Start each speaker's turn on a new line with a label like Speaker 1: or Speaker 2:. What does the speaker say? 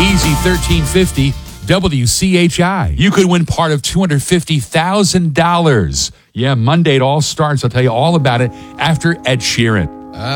Speaker 1: Easy 1350 WCHI. You could win part of $250,000. Yeah, Monday it all starts. I'll tell you all about it after Ed Sheeran.